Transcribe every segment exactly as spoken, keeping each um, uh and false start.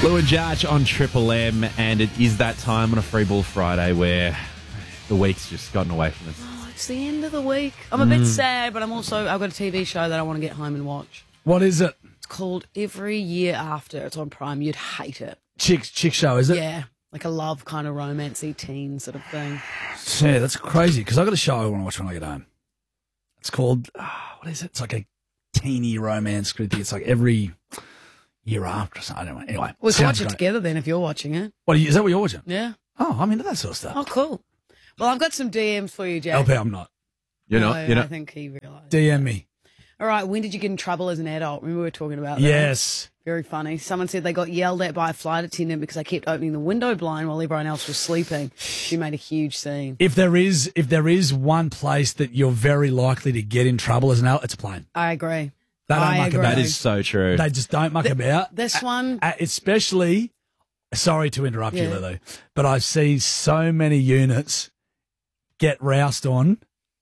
Lou and Jarch on Triple M, and it is that time on a Free Ball Friday where the week's just gotten away from us. Oh, it's the end of the week. I'm a bit sad, but I'm also, I've got a T V show that I want to get home and watch. What is it? It's called Every Year After. It's on Prime. You'd hate it. Chick, chick show, is it? Yeah, like a love kind of romancy teen sort of thing. Yeah, that's crazy, because I've got a show I want to watch when I get home. It's called, uh, what is it? It's like a teeny romance. It's like every year after or something. I don't know. Anyway. We can watch great. it together then if you're watching it. What, is that what you're watching? Yeah. Oh, I'm into that sort of stuff. Oh, cool. Well, I've got some D Ms for you, Jack. L P, I'm not. You're not? No, You're not? I think he realised. D M me. All right, when did you get in trouble as an adult? Remember we were talking about that? Yes. Very funny. Someone said they got yelled at by a flight attendant because they kept opening the window blind while everyone else was sleeping. She made a huge scene. If there is, if there is one place that you're very likely to get in trouble as an adult, it's a plane. I agree. They don't I muck agree. about. That is so true. They just don't muck about. This one, Uh, especially, sorry to interrupt you, Yeah. Lulu, but I see so many units get roused on,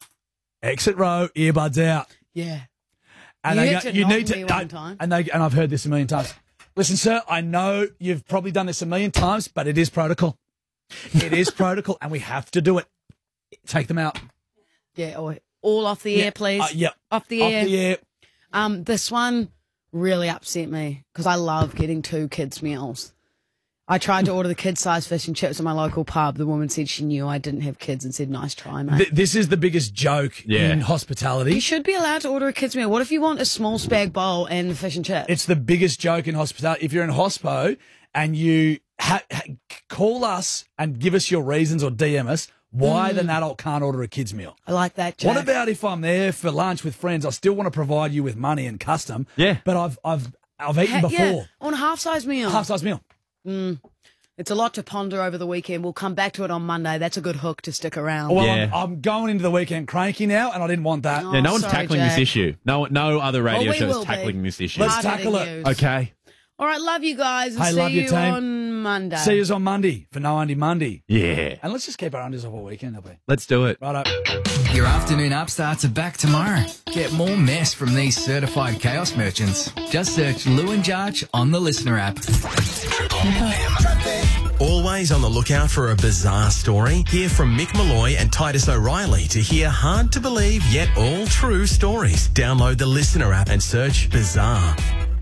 exit row, earbuds out. yeah. And You they had go, to you knock need to, me one I- time. and they, and I've heard this a million times. Listen, sir, I know you've probably done this a million times, but it is protocol. It is protocol, and we have to do it. Take them out. Yeah, or all off the Yeah, air, please. uh, yep. Off the Off air. the air. Um, this one really upset me because I love getting two kids' meals. I tried to order the kid-sized fish and chips at my local pub. The woman said she knew I didn't have kids and said, nice try, mate. Th- this is the biggest joke Yeah. in You hospitality. should be allowed to order a kid's meal. What if you want a small spag bowl and fish and chips? It's the biggest joke in hospitality. If you're in hospo and you ha- ha- call us and give us your reasons or D M us why an adult can't order a kid's meal. I like that, Jack. What about if I'm there for lunch with friends? I still want to provide you with money and custom. Yeah. But I've I've I've eaten Ha- before. Yeah, on a half-size meal. Half size meal. It's a lot to ponder over the weekend. We'll come back to it on Monday. That's a good hook to stick around. Well, Yeah. I'm, I'm going into the weekend cranky now, and I didn't want that. Oh, yeah, no one's sorry, tackling Jack. this issue. No, no other radio Well, we show will is be. tackling this issue. Let's Hard-hitting tackle it. news. Okay. All right, love you guys. And Hey, see love you, you team. on Monday. See you on Monday for No Undy Monday. Yeah. And let's just keep our undies off all weekend, L P. Let's do it. Righto. Your afternoon upstarts are back tomorrow. Get more mess from these certified chaos merchants. Just search Lou and Jarch on the Listener app. Always on the lookout for a bizarre story? Hear from Mick Malloy and Titus O'Reilly to hear hard to believe yet all true stories. Download the Listener app and search Bizarre.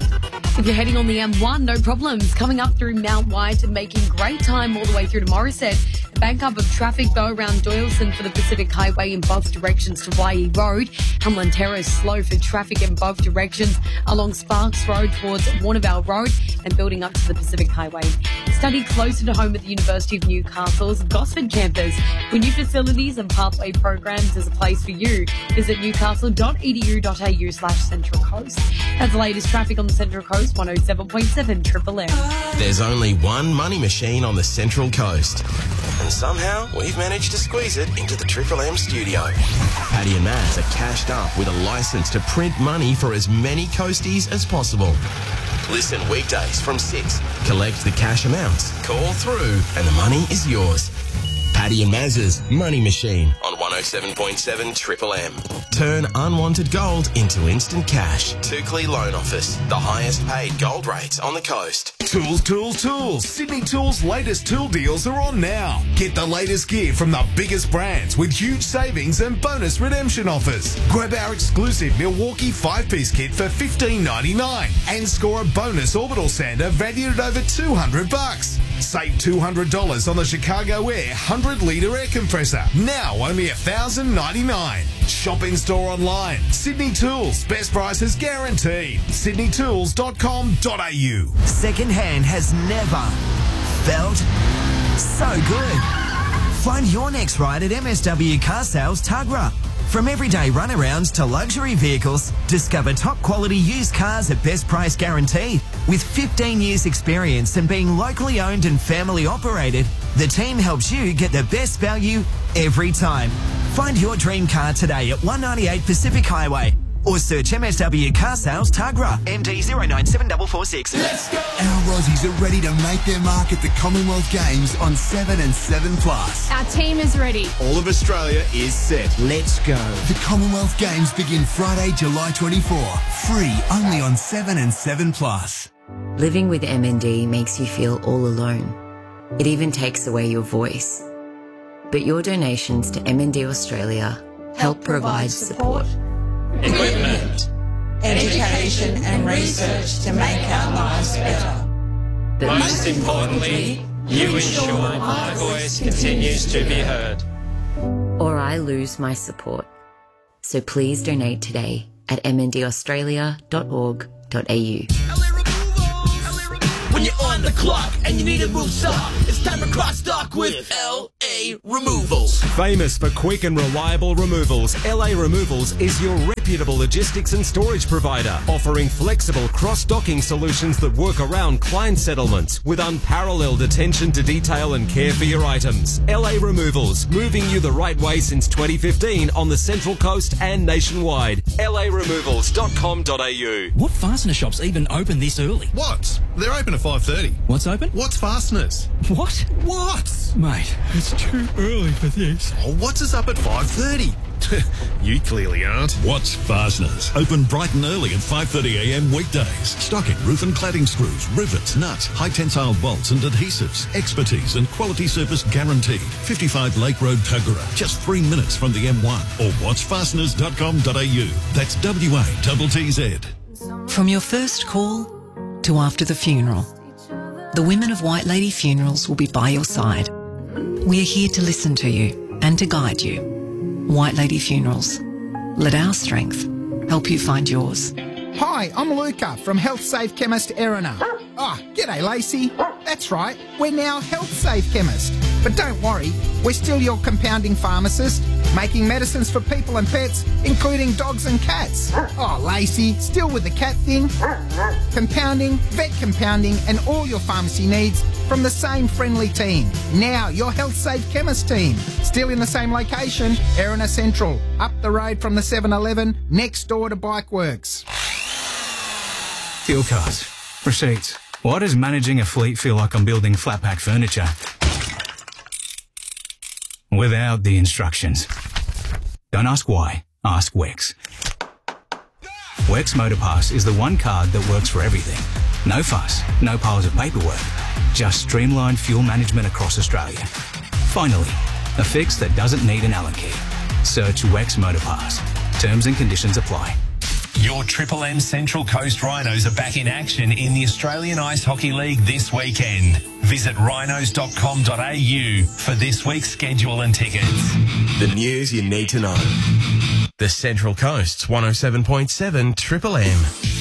If you're heading on the M one, no problems. Coming up through Mount White and making great time all the way through to Morisset. A bank up of traffic, though, around Doyleson for the Pacific Highway in both directions to Waihee Road. Hamlin Terrace slow for traffic in both directions along Sparks Road towards Warnervale Road and building up to the Pacific Highway. Study closer to home at the University of Newcastle's Gosford campus. With new facilities and pathway programs, there's a place for you. Visit newcastle.edu.au slash Central Coast. That's the latest traffic on the Central Coast, one oh seven point seven Triple M. There's only one money machine on the Central Coast. And somehow we've managed to squeeze it into the Triple M studio. Paddy and Maz are cashed up with a license to print money for as many coasties as possible. Listen weekdays from six. Collect the cash amounts, call through, and the money is yours. Paddy and Maz's Money Machine on one oh seven point seven Triple M. Turn unwanted gold into instant cash. Tukely Loan Office, the highest paid gold rates on the coast. Tools, tools, tools. Sydney Tools' latest tool deals are on now. Get the latest gear from the biggest brands with huge savings and bonus redemption offers. Grab our exclusive Milwaukee five-piece kit for fifteen ninety-nine and score a bonus orbital sander valued at over two hundred bucks. Save two hundred dollars on the Chicago Air one hundred litre air compressor. Now only one thousand ninety-nine dollars. Shop in store online. Sydney Tools. Best prices guaranteed. sydney tools dot com dot a u. Secondhand has never felt so good. Find your next ride at M S W Car Sales Tuggerah. From everyday runarounds to luxury vehicles, discover top quality used cars at best price guarantee. With fifteen years experience and being locally owned and family operated, the team helps you get the best value every time. Find your dream car today at one ninety-eight Pacific Highway or search M S W Car Sales Tuggerah. M D zero nine seven four four six. Let's go! Our Aussies are ready to make their mark at the Commonwealth Games on seven and seven plus. Our team is ready. All of Australia is set. Let's go. The Commonwealth Games begin Friday, July twenty-fourth. Free only on seven and seven plus. Living with M N D makes you feel all alone. It even takes away your voice. But your donations to M N D Australia help provide support, equipment, education and research to make our lives better. But most importantly, you ensure my voice continues to be heard. or I lose my support. So please donate today at m n d australia dot org dot a u. When you're on the clock and you need to move stock, it's time to cross stock with L A Removals. Famous for quick and reliable removals, L A Removals is your reputable logistics and storage provider, offering flexible cross-docking solutions that work around client settlements with unparalleled attention to detail and care for your items. L A Removals, moving you the right way since twenty fifteen on the Central Coast and nationwide. L A removals dot com dot a u. What fastener shops even open this early? What? They're open at five thirty. What's open? What's Fasteners? What? What? Mate, it's too early for this. Oh, what's us up at five thirty? You clearly aren't. What's Fasteners? Open bright and early at five thirty a m weekdays. Stocking roof and cladding screws, rivets, nuts, high tensile bolts and adhesives. Expertise and quality service guaranteed. fifty-five Lake Road, Tuggerah. Just three minutes from the M one. Or watch fasteners dot com dot a u. That's W A T T Z. From your first call to after the funeral, the women of White Lady Funerals will be by your side. We are here to listen to you and to guide you. White Lady Funerals. Let our strength help you find yours. Hi, I'm Luca from Health Safe Chemist Erina. Ah, oh, g'day Lacey. That's right, we're now Health Safe Chemist. But don't worry, we're still your compounding pharmacist, making medicines for people and pets, including dogs and cats. Oh, Lacey, still with the cat thing? Compounding, vet compounding, and all your pharmacy needs from the same friendly team. Now, your Health Safe Chemist team. Still in the same location, Erina Central, up the road from the seven eleven, next door to Bikeworks. Fuel cards. Receipts. Why does managing a fleet feel like I'm building flat pack furniture? Without the instructions. Don't ask why, ask Wex. Wex Motorpass is the one card that works for everything. No fuss, no piles of paperwork. Just streamlined fuel management across Australia. Finally, a fix that doesn't need an Allen key. Search Wex Motorpass. Terms and conditions apply. Your Triple M Central Coast Rhinos are back in action in the Australian Ice Hockey League this weekend. Visit rhinos dot com dot a u for this week's schedule and tickets. The news you need to know. The Central Coast's one oh seven point seven Triple M.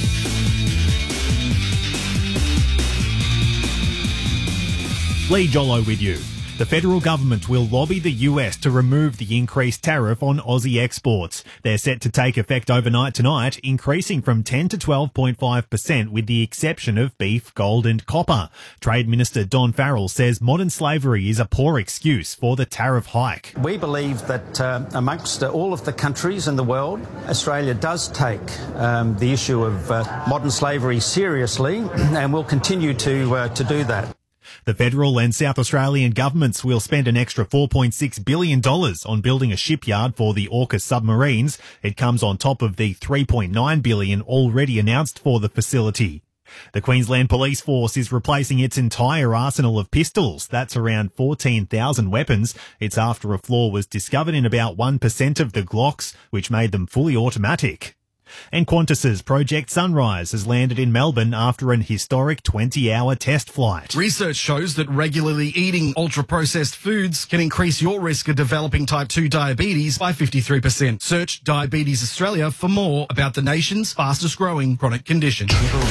Lee Jollo with you. The federal government will lobby the U S to remove the increased tariff on Aussie exports. They're set to take effect overnight tonight, increasing from ten to twelve point five percent with the exception of beef, gold and copper. Trade Minister Don Farrell says modern slavery is a poor excuse for the tariff hike. We believe that uh, amongst uh, all of the countries in the world, Australia does take um, the issue of uh, modern slavery seriously and will continue to, uh, to do that. The federal and South Australian governments will spend an extra four point six billion dollars on building a shipyard for the AUKUS submarines. It comes on top of the three point nine billion dollars already announced for the facility. The Queensland Police Force is replacing its entire arsenal of pistols. That's around fourteen thousand weapons. It's after a flaw was discovered in about one percent of the Glocks, which made them fully automatic. And Qantas's Project Sunrise has landed in Melbourne after an historic twenty-hour test flight. Research shows that regularly eating ultra-processed foods can increase your risk of developing type two diabetes by fifty-three percent. Search Diabetes Australia for more about the nation's fastest-growing chronic condition.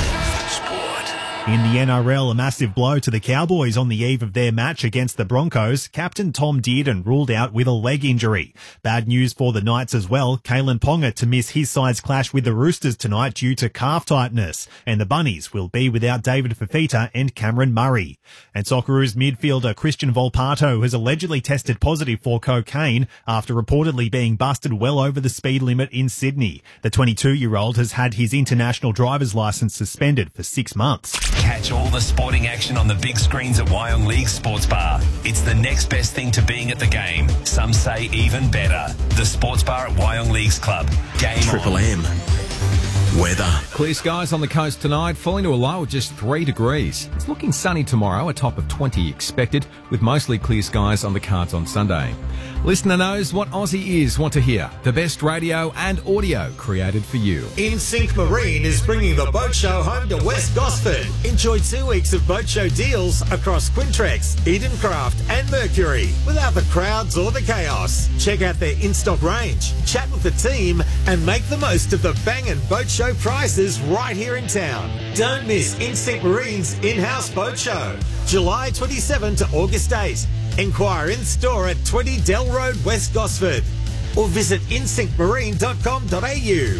In the N R L, a massive blow to the Cowboys on the eve of their match against the Broncos. Captain Tom Dearden ruled out with a leg injury. Bad news for the Knights as well. Kalen Ponga to miss his side's clash with the Roosters tonight due to calf tightness. And the Bunnies will be without David Fafita and Cameron Murray. And Socceroos midfielder Christian Volpato has allegedly tested positive for cocaine after reportedly being busted well over the speed limit in Sydney. The twenty-two-year-old has had his international driver's licence suspended for six months. Catch all the sporting action on the big screens at Wyong League Sports Bar. It's the next best thing to being at the game. Some say even better. The Sports Bar at Wyong Leagues Club. Game Triple on. M. Weather. Clear skies on the coast tonight, falling to a low of just three degrees. It's looking sunny tomorrow, a top of twenty expected, with mostly clear skies on the cards on Sunday. Listener knows what Aussie ears want to hear. The best radio and audio created for you. InSync Marine is bringing the boat show home to West Gosford. Enjoy two weeks of boat show deals across Quintrex, Edencraft and Mercury without the crowds or the chaos. Check out their in-stock range, chat with the team and make the most of the bangin' boat show prices right here in town. Don't miss InSync Marine's in-house boat show, July twenty-seventh to August eighth. Enquire in store at twenty Dell Road, West Gosford, or visit insync marine dot com dot a u.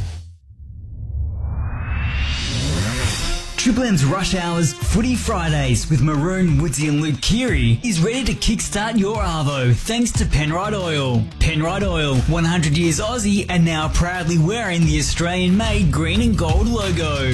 Triple M's Rush Hours Footy Fridays with Maroon, Woodsy and Luke Keary is ready to kickstart your arvo thanks to Penrite Oil. Penrite Oil, one hundred years Aussie and now proudly wearing the Australian-made green and gold logo.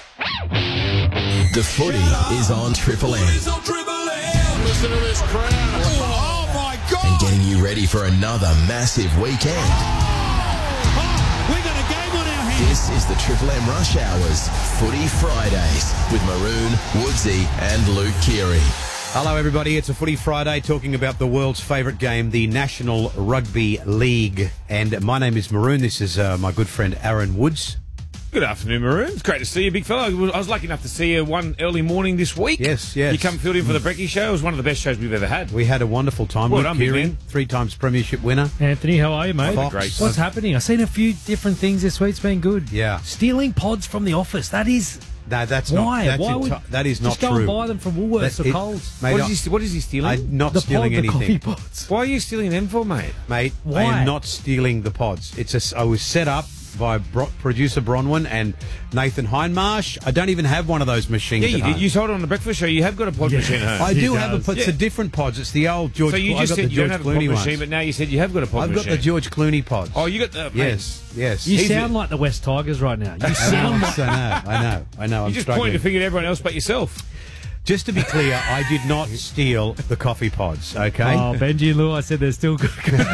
The footy is on Triple M. Listen to this crowd. Oh, my God. And getting you ready for another massive weekend. Oh, we got a game on our hands. This is the Triple M Rush Hours Footy Fridays with Maroon, Woodsy and Luke Keary. Hello everybody, it's a Footy Friday talking about the world's favourite game, the National Rugby League. And my name is Maroon, this is uh, my good friend Aaron Woods. Good afternoon, Maroon. It's great to see you, big fella. I was lucky enough to see you one early morning this week. Yes, yes. You come field in for the Brekkie Show. It was one of the best shows we've ever had. We had a wonderful time. Well Luke done, big Keary, man. three times premiership winner. Anthony, how are you, mate? Fox. Great. What's happening? I've seen a few different things this week. It's been good. Yeah. Stealing pods from the office. That is... No, that's Why? not. That's Why would, enti- that is not just go true. and buy them from Woolworths That- or it- Coles. mate, What I- is, he, what is he stealing? I'm not the stealing pod, the anything. coffee pods. Why are you stealing them for, mate? Mate, Why? I am not stealing the pods. It's a s I was set up by Bro- producer Bronwyn and Nathan Hindmarsh. I don't even have one of those machines. Yeah, you at did. home. You sold it on the breakfast show. You have got a pod Yeah. machine at home. I He do have a does. pod. It's Yeah. a different pods. It's the old George. So you I just got said the you George don't have a pod Clooney machine, ones. but now you said you have got a pod I've machine. got the George Clooney pods. Oh, you got the... mate, yes, yes. You He's sound a- like the West Tigers right now. You I sound know, like... I know, I know, I know. You I'm just struggling. pointed a finger at everyone else but yourself. Just to be clear, I did not steal the coffee pods. Okay. Oh, Benji and Lou, I said they're still good.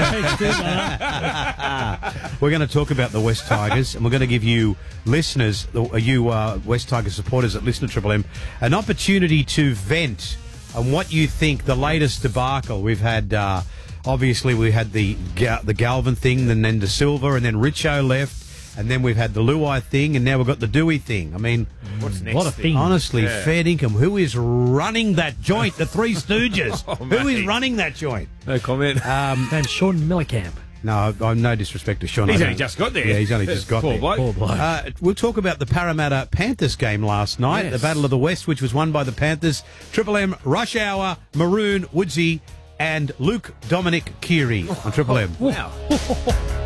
We're going to talk about the West Tigers, and we're going to give you listeners, you uh, West Tigers supporters that listen to Triple M, an opportunity to vent on what you think the latest debacle. We've had, uh, obviously, we had the Ga- the Galvin thing, and then the Silver, and then Richo left. And then we've had the Luai thing, and now we've got the Dewey thing. I mean, What's next what a thing? thing. honestly, Yeah. fair income. Who is running that joint? The Three Stooges. Oh, Who is mate. running that joint? No comment. Um, And Sean Millicamp. no, I'm no disrespect to Sean. He's I only don't- just got there. Yeah, he's only just got Poor there. bloke. Poor bloke. Uh, we'll talk about the Parramatta Panthers game last night, Yes. the Battle of the West, which was won by the Panthers. Triple M, Rush Hour, Maroon, Woodsy, and Luke Dominic Keary on Triple M. Wow.